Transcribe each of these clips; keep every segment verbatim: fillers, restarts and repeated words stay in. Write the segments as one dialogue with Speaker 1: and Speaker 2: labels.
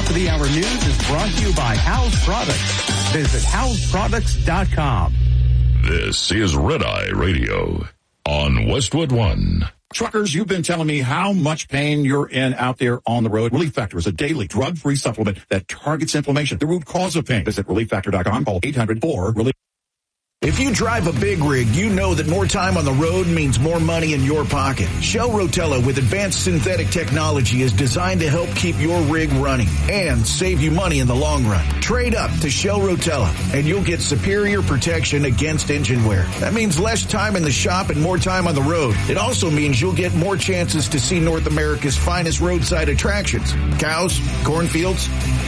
Speaker 1: Top of the hour news is brought to you by House Products. Visit house products dot com.
Speaker 2: This is Red Eye Radio on Westwood One.
Speaker 3: Truckers, you've been telling me how much pain you're in out there on the road. Relief Factor is a daily drug-free supplement that targets inflammation, the root cause of pain. Visit relief factor dot com. Call eight hundred four relief.
Speaker 4: If you drive a big rig, you know that more time on the road means more money in your pocket. Shell Rotella with advanced synthetic technology is designed to help keep your rig running and save you money in the long run. Trade up to Shell Rotella and you'll get superior protection against engine wear. That means less time in the shop and more time on the road. It also means you'll get more chances to see North America's finest roadside attractions. Cows, cornfields,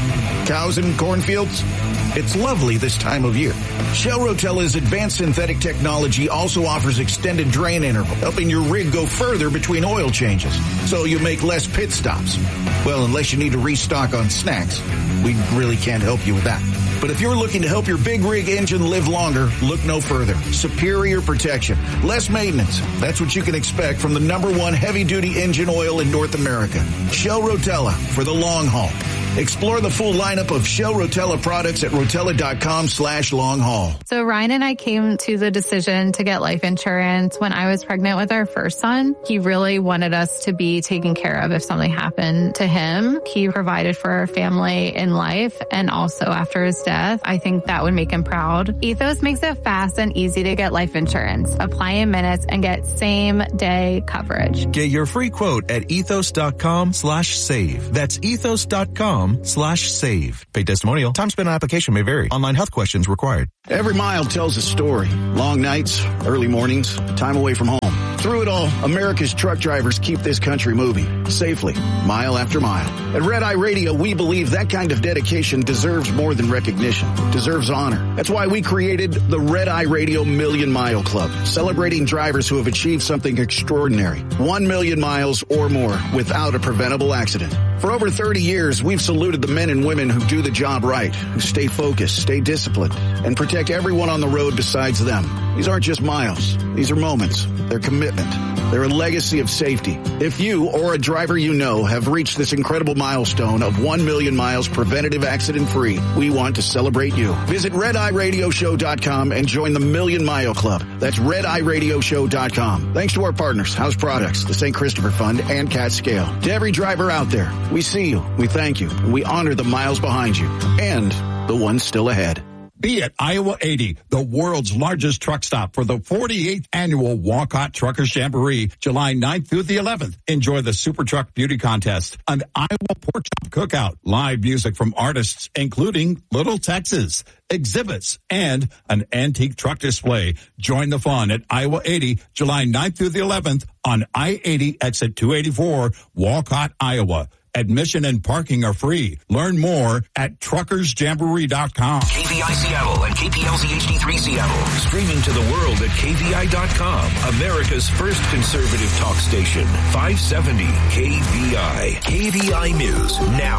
Speaker 4: cows and cornfields. It's lovely this time of year. Shell Rotella's advanced synthetic technology also offers extended drain interval, helping your rig go further between oil changes, so you make less pit stops. Well, unless you need to restock on snacks, we really can't help you with that. But if you're looking to help your big rig engine live longer, look no further. Superior protection, less maintenance. That's what you can expect from the number one heavy-duty engine oil in North America. Shell Rotella for the long haul. Explore the full lineup of Shell Rotella products at rotella.com slash long haul.
Speaker 5: So Ryan and I came to the decision to get life insurance when I was pregnant with our first son. He really wanted us to be taken care of if something happened to him. He provided for our family in life and also after his death. I think that would make him proud. Ethos makes it fast and easy to get life insurance. Apply in minutes and get same day coverage.
Speaker 6: Get your free quote at ethos.com slash save. That's ethos.com slash save. Paid testimonial. Time spent on application may vary. Online health questions required.
Speaker 4: Every mile tells a story. Long nights, early mornings, time away from home. Through it all, America's truck drivers keep this country moving safely, mile after mile. At Red Eye Radio, we believe that kind of dedication deserves more than recognition, deserves honor. That's why we created the Red Eye Radio Million Mile Club, celebrating drivers who have achieved something extraordinary. One million miles or more without a preventable accident. For over thirty years, we've saluted the men and women who do the job right, who stay focused, stay disciplined, and protect everyone on the road besides them. These aren't just miles. These are moments. They're commitment. They're a legacy of safety. If you or a driver you know have reached this incredible milestone of one million miles preventative accident-free, we want to celebrate you. Visit red eye radio show dot com and join the Million Mile Club. That's red eye radio show dot com. Thanks to our partners, House Products, the Saint Christopher Fund, and Cat Scale. To every driver out there, we see you, we thank you, and we honor the miles behind you and the ones still ahead.
Speaker 3: Be at Iowa eighty, the world's largest truck stop for the forty-eighth annual Walcott Truckers Jamboree, July ninth through the eleventh. Enjoy the Super Truck Beauty Contest, an Iowa pork chop cookout, live music from artists including Little Texas, exhibits, and an antique truck display. Join the fun at Iowa eighty, July ninth through the eleventh on I eighty exit two eighty-four, Walcott, Iowa. Admission and parking are free. Learn more at truckers jamboree dot com.
Speaker 7: K V I Seattle and K P L Z H D three Seattle. Streaming to the world at K V I dot com. America's first conservative talk station. five seventy K V I. K V I News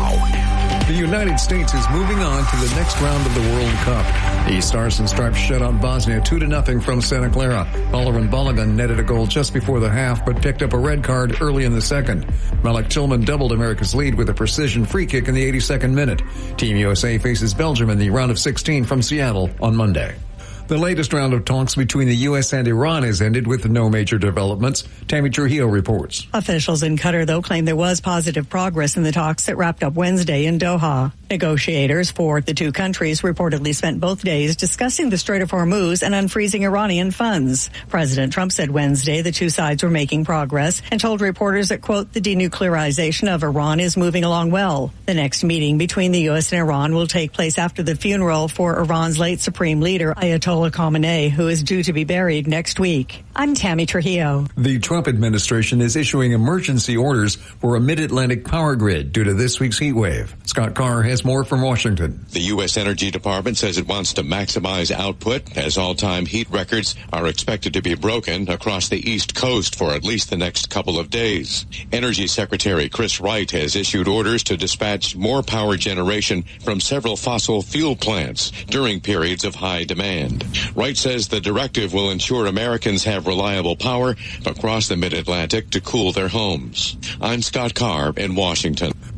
Speaker 7: now.
Speaker 8: The United States is moving on to the next round of the World Cup. The Stars and Stripes shut out Bosnia two to nothing from Santa Clara. Oliver Balogun netted a goal just before the half, but picked up a red card early in the second. Malik Tillman doubled America's lead with a precision free kick in the eighty-second minute. Team U S A faces Belgium in the round of sixteen from Seattle on Monday. The latest round of talks between the U S and Iran has ended with no major developments. Tammy Trujillo reports.
Speaker 9: Officials in Qatar, though, claim there was positive progress in the talks that wrapped up Wednesday in Doha. Negotiators for the two countries reportedly spent both days discussing the Strait of Hormuz and unfreezing Iranian funds. President Trump said Wednesday the two sides were making progress and told reporters that, quote, the denuclearization of Iran is moving along well. The next meeting between the U S and Iran will take place after the funeral for Iran's late supreme leader, Ayatollah Khamenei, who is due to be buried next week. I'm Tammy Trujillo.
Speaker 8: The Trump administration is issuing emergency orders for a mid-Atlantic power grid due to this week's heat wave. Scott Carr has more from Washington.
Speaker 10: The U S Energy Department says it wants to maximize output as all-time heat records are expected to be broken across the East Coast for at least the next couple of days. Energy Secretary Chris Wright has issued orders to dispatch more power generation from several fossil fuel plants during periods of high demand. Wright says the directive will ensure Americans have reliable power across the mid-Atlantic to cool their homes. I'm Scott Carr in Washington.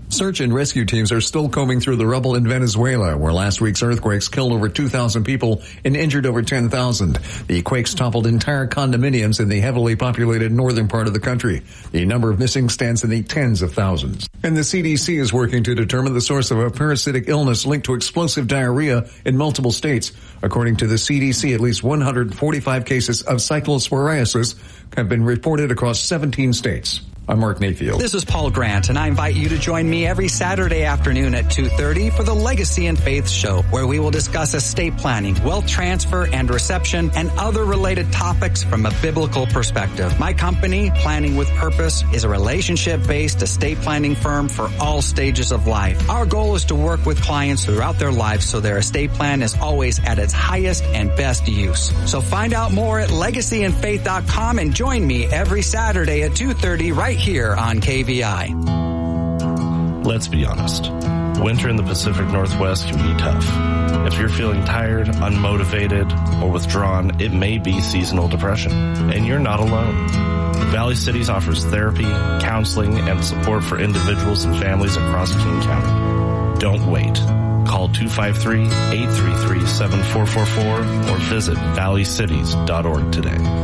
Speaker 8: Search and rescue teams are still combing through the rubble in Venezuela, where last week's earthquakes killed over two thousand people and injured over ten thousand. The quakes toppled entire condominiums in the heavily populated northern part of the country. The number of missing stands in the tens of thousands. And the C D C is working to determine the source of a parasitic illness linked to explosive diarrhea in multiple states. According to the C D C, at least one hundred forty-five cases of cyclosporiasis have been reported across seventeen states. I'm Mark Mayfield.
Speaker 11: This is Paul Grant, and I invite you to join me every Saturday afternoon at two thirty for the Legacy and Faith Show, where we will discuss estate planning, wealth transfer and reception, and other related topics from a biblical perspective. My company, Planning with Purpose, is a relationship-based estate planning firm for all stages of life. Our goal is to work with clients throughout their lives so their estate plan is always at its highest and best use. So find out more at legacy and faith dot com and join me every Saturday at two thirty right here on K V I.
Speaker 12: Let's be honest. Winter in the Pacific Northwest can be tough. If you're feeling tired, unmotivated, or withdrawn, it may be seasonal depression. And you're not alone. Valley Cities offers therapy, counseling, and support for individuals and families across King County. Don't wait. Call two five three, eight three three, seven four four four or visit valley cities dot org today.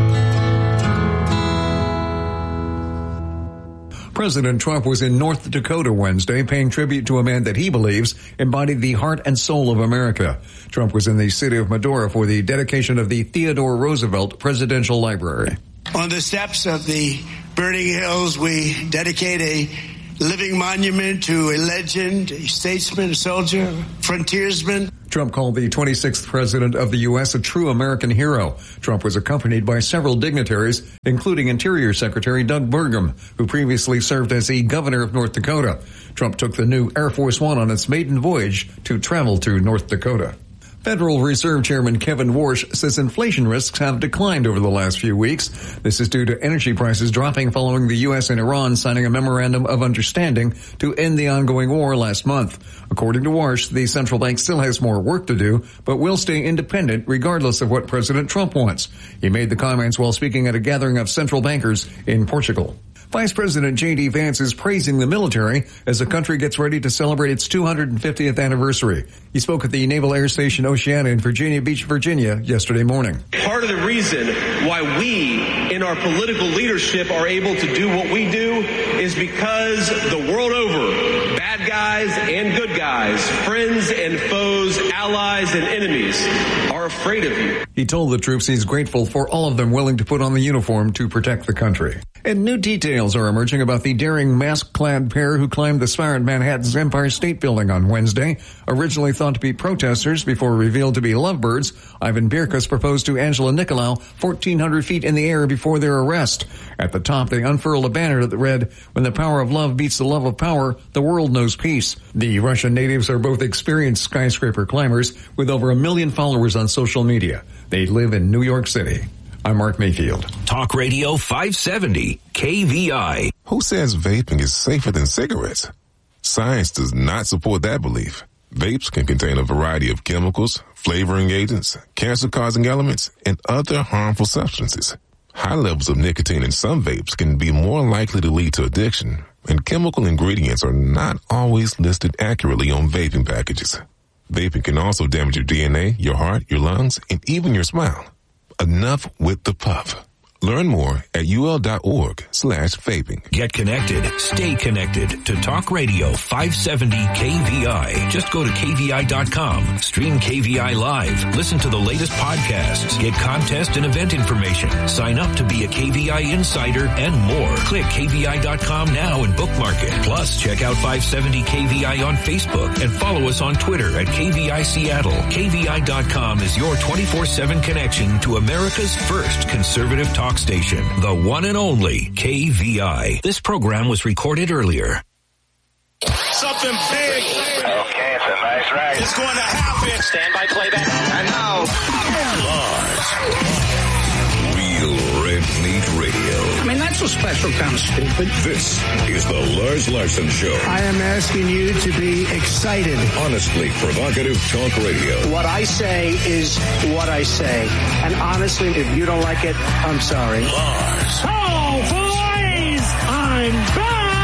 Speaker 8: President Trump was in North Dakota Wednesday paying tribute to a man that he believes embodied the heart and soul of America. Trump was in the city of Medora for the dedication of the Theodore Roosevelt Presidential Library.
Speaker 13: On the steps of the Burning Hills, we dedicate a living monument to a legend, a statesman, a soldier, a frontiersman.
Speaker 8: Trump called the twenty-sixth president of the U S a true American hero. Trump was accompanied by several dignitaries, including Interior Secretary Doug Burgum, who previously served as the governor of North Dakota. Trump took the new Air Force One on its maiden voyage to travel to North Dakota. Federal Reserve Chairman Kevin Warsh says inflation risks have declined over the last few weeks. This is due to energy prices dropping following the U S and Iran signing a memorandum of understanding to end the ongoing war last month. According to Warsh, the central bank still has more work to do, but will stay independent regardless of what President Trump wants. He made the comments while speaking at a gathering of central bankers in Portugal. Vice President J D Vance is praising the military as the country gets ready to celebrate its two hundred fiftieth anniversary. He spoke at the Naval Air Station Oceana in Virginia Beach, Virginia, yesterday morning.
Speaker 14: Part of the reason why we in our political leadership are able to do what we do is because the world over, bad guys and good guys, friends and foes, allies and enemies are afraid of you.
Speaker 8: He told the troops he's grateful for all of them willing to put on the uniform to protect the country. And new details are emerging about the daring mask-clad pair who climbed the spire at Manhattan's Empire State Building on Wednesday. Originally thought to be protesters before revealed to be lovebirds, Ivan Birkus proposed to Angela Nicolau fourteen hundred feet in the air before their arrest. At the top, they unfurled a banner that read, "When the power of love beats the love of power, the world knows peace." The Russian natives are both experienced skyscraper climbers with over a million followers on social media. They live in New York City. I'm Mark Mayfield.
Speaker 7: Talk Radio five seventy, K V I.
Speaker 15: Who says vaping is safer than cigarettes? Science does not support that belief. Vapes can contain a variety of chemicals, flavoring agents, cancer-causing elements, and other harmful substances. High levels of nicotine in some vapes can be more likely to lead to addiction, and chemical ingredients are not always listed accurately on vaping packages. Vaping can also damage your D N A, your heart, your lungs, and even your smile. Enough with the puff. Learn more at ul.org slash vaping.
Speaker 7: Get connected. Stay connected to Talk Radio five seventy K V I. Just go to K V I dot com. Stream K V I live. Listen to the latest podcasts. Get contest and event information. Sign up to be a K V I insider and more. Click K V I dot com now and bookmark it. Plus, check out five seventy K V I on Facebook and follow us on Twitter at K V I Seattle. K V I dot com is your twenty-four seven connection to America's first conservative talk station, the one and only K V I. This program was recorded earlier.
Speaker 13: Something big.
Speaker 16: Okay, it's a nice ride.
Speaker 13: It's going to happen.
Speaker 16: Stand by playback. And now,
Speaker 7: Lars.
Speaker 2: Real Red Meat Radio.
Speaker 17: I mean, that's a special kind of stupid.
Speaker 2: This is the Lars Larson Show.
Speaker 17: I am asking you to be excited.
Speaker 2: Honestly provocative talk radio.
Speaker 17: What I say is what I say. And honestly, if you don't like it, I'm sorry.
Speaker 2: Lars.
Speaker 17: Oh, boys! I'm back!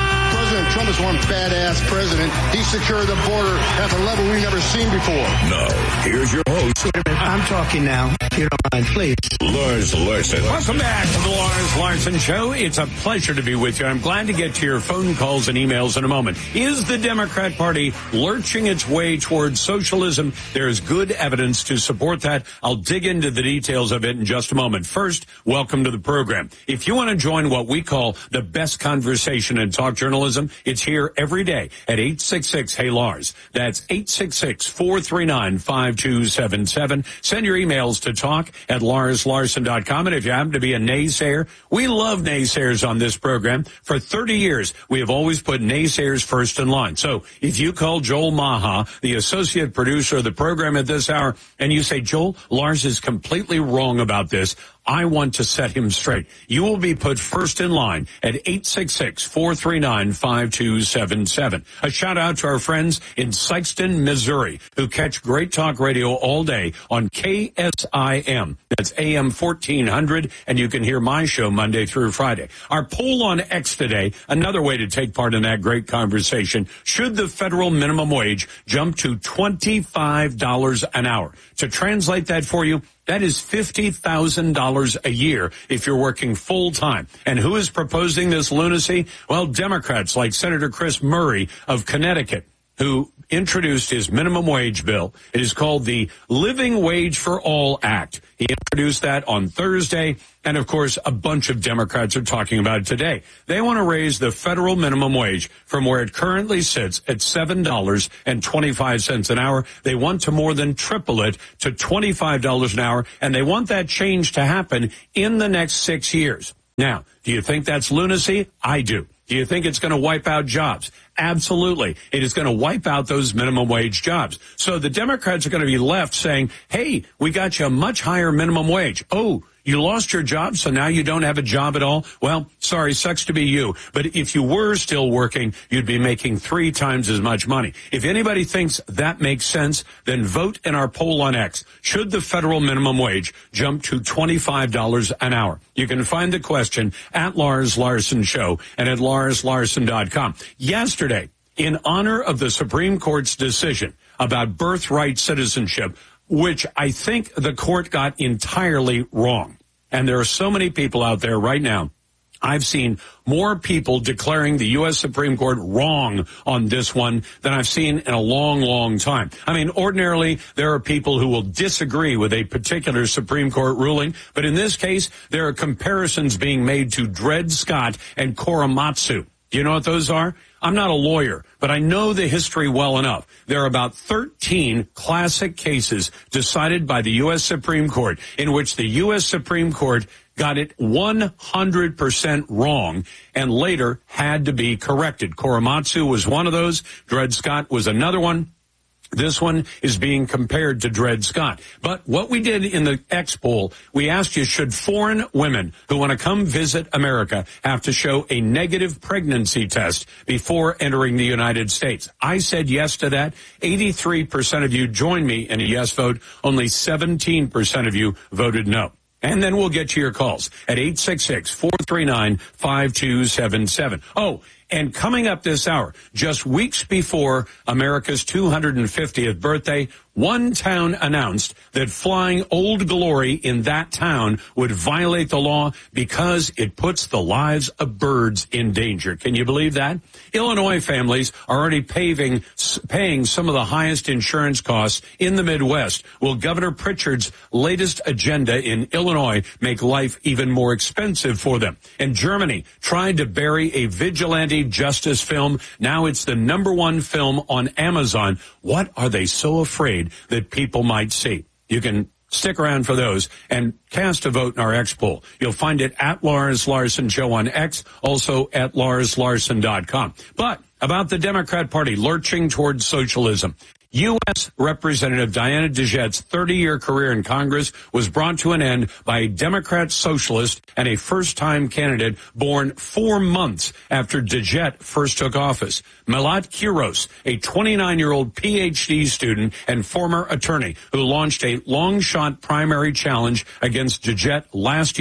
Speaker 18: President Trump is one badass president. He secured the border at a level we've never seen before.
Speaker 7: Now, here's your host.
Speaker 17: I'm talking now, if you don't mind, please.
Speaker 7: Lars Larson.
Speaker 1: Welcome back to the Lars Larson Show. It's a pleasure to be with you. I'm glad to get to your phone calls and emails in a moment. Is the Democrat Party lurching its way towards socialism? There is good evidence to support that. I'll dig into the details of it in just a moment. First, welcome to the program. If you want to join what we call the best conversation in talk journalism, it's here every day at eight six six, hey Lars. That's eight six six, four three nine, five two seven seven. Send your emails to talk at lars larson dot com. And if you happen to be a naysayer, we love naysayers on this program. For thirty years, we have always put naysayers first in line. So if you call Joel Maha, the associate producer of the program at this hour, and you say, Joel, Lars is completely wrong about this, I want to set him straight. You will be put first in line at eight six six, four three nine, five two seven seven. A shout out to our friends in Sikeston, Missouri, who catch Great Talk Radio all day on K S I M. That's A M fourteen hundred, and you can hear my show Monday through Friday. Our poll on X today, another way to take part in that great conversation. Should the federal minimum wage jump to twenty-five dollars an hour? To translate that for you, that is fifty thousand dollars a year if you're working full time. And who is proposing this lunacy? Well, Democrats like Senator Chris Murray of Connecticut, who introduced his minimum wage bill. It is called the Living Wage for All Act. He introduced that on Thursday, and of course, a bunch of Democrats are talking about it today. They want to raise the federal minimum wage from where it currently sits at seven dollars and twenty-five cents an hour. They want to more than triple it to twenty-five dollars an hour, and they want that change to happen in the next six years. Now, do you think that's lunacy? I do. Do you think it's going to wipe out jobs? Absolutely. It is going to wipe out those minimum wage jobs. So the Democrats are going to be left saying, hey, we got you a much higher minimum wage. Oh, you lost your job, so now you don't have a job at all? Well, sorry, sucks to be you. But if you were still working, you'd be making three times as much money. If anybody thinks that makes sense, then vote in our poll on X. Should the federal minimum wage jump to twenty-five dollars an hour? You can find the question at Lars Larson Show and at lars larson dot com. Yesterday, in honor of the Supreme Court's decision about birthright citizenship, which I think the court got entirely wrong. And there are so many people out there right now. I've seen more people declaring the U S Supreme Court wrong on this one than I've seen in a long, long time. I mean, ordinarily, there are people who will disagree with a particular Supreme Court ruling, but in this case, there are comparisons being made to Dred Scott and Korematsu. Do you know what those are? I'm not a lawyer, but I know the history well enough. There are about thirteen classic cases decided by the U S Supreme Court in which the U S Supreme Court got it one hundred percent wrong and later had to be corrected. Korematsu was one of those. Dred Scott was another one. This one is being compared to Dred Scott. But what we did in the X poll, we asked you, should foreign women who want to come visit America have to show a negative pregnancy test before entering the United States? I said yes to that. eighty-three percent of you joined me in a yes vote. Only seventeen percent of you voted no. And then we'll get to your calls at eight six six, four three nine, five two seven seven. Oh, and coming up this hour, just weeks before America's two hundred fiftieth birthday, one town announced that flying Old Glory in that town would violate the law because it puts the lives of birds in danger. Can you believe that? Illinois families are already paving, paying some of the highest insurance costs in the Midwest. Will Governor Pritchard's latest agenda in Illinois make life even more expensive for them? And Germany tried to bury a vigilante justice film. Now it's the number one film on Amazon. What are they so afraid that people might see? You can stick around for those and cast a vote in our X poll. You'll find it at Lars Larson Show on X, also at lars larson dot com. But about the Democrat Party lurching towards socialism. U S Representative Diana DeJett's thirty-year career in Congress was brought to an end by a Democrat socialist and a first-time candidate born four months after DeJett first took office. Milat Kuros, a twenty-nine-year-old P H D student and former attorney who launched a long-shot primary challenge against DeJett last year,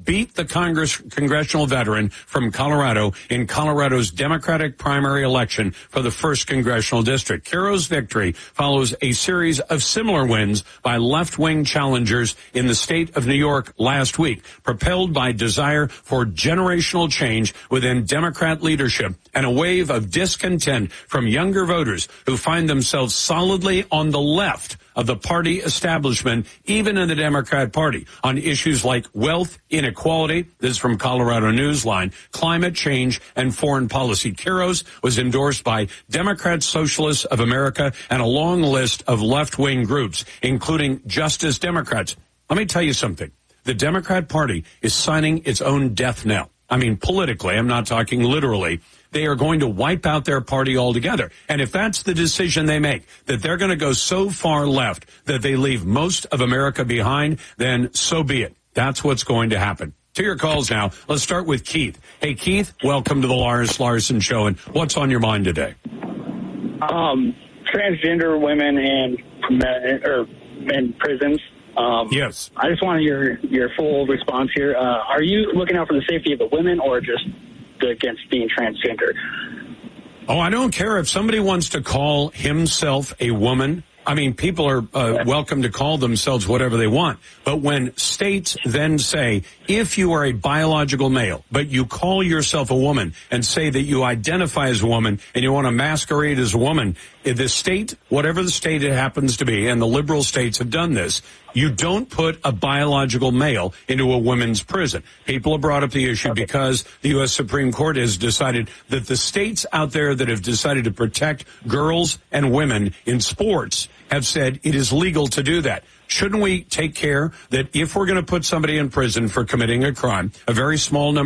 Speaker 1: beat the Congress congressional veteran from Colorado in Colorado's Democratic primary election for the first congressional district. Quiroz' victory follows a series of similar wins by left-wing challengers in the state of New York last week, propelled by desire for generational change within Democrat leadership and a wave of discontent from younger voters who find themselves solidly on the left of the party establishment, even in the Democrat Party, on issues like wealth inequality, this is from Colorado Newsline, climate change, and foreign policy. Quiroz was endorsed by Democrat Socialists of America and a long list of left-wing groups, including Justice Democrats. Let me tell you something. The Democrat Party is signing its own death knell. I mean, politically, I'm not talking literally. They are going to wipe out their party altogether. And if that's the decision they make, that they're going to go so far left that they leave most of America behind, then so be it. That's what's going to happen. To your calls now. Let's start with Keith. Hey, Keith, welcome to the Lars Larson Show. And what's on your mind today?
Speaker 19: Um, transgender women and, or in prisons. Um,
Speaker 1: yes.
Speaker 19: I just wanted your, your full response here. Uh, are you looking out for the safety of the women or just against being transgender?
Speaker 1: Oh, I don't care if somebody wants to call himself a woman. I mean, people are uh, welcome to call themselves whatever they want. But when states then say, if you are a biological male, but you call yourself a woman and say that you identify as a woman and you want to masquerade as a woman, the state, whatever the state it happens to be, and the liberal states have done this, you don't put a biological male into a women's prison. People have brought up the issue because the U S Supreme Court has decided that the states out there that have decided to protect girls and women in sports have said it is legal to do that. Shouldn't we take care that if we're going to put somebody in prison for committing a crime, a very small number